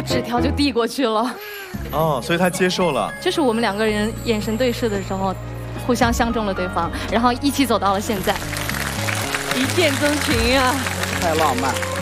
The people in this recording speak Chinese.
纸条就递过去了。 哦，所以他接受了。 就是我们两个人眼神对视的时候，互相相中了对方，然后一起走到了现在，一见钟情啊！ 太浪漫。